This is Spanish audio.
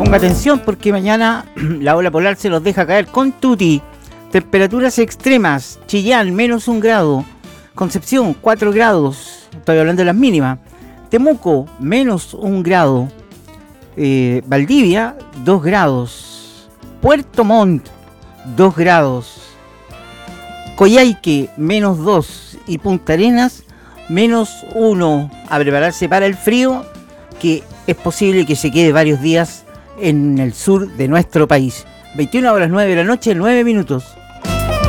ponga atención porque mañana la ola polar se los deja caer con tutti. Temperaturas extremas: Chillán, -1 grado. Concepción, 4 grados. Estoy hablando de las mínimas. Temuco, -1 grado. Valdivia, 2 grados. Puerto Montt, 2 grados. Coyhaique, -2. Y Punta Arenas, -1. A prepararse para el frío, que es posible que se quede varios días en el sur de nuestro país. 21 horas 9 de la noche, 9 minutos.